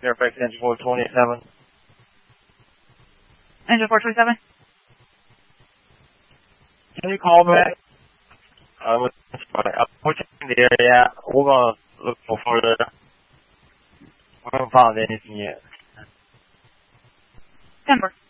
Fairfax engine 427. Engine 427. Can you call back? I'm pushing the area. We're going to look for further. We haven't found anything yet. 10-4.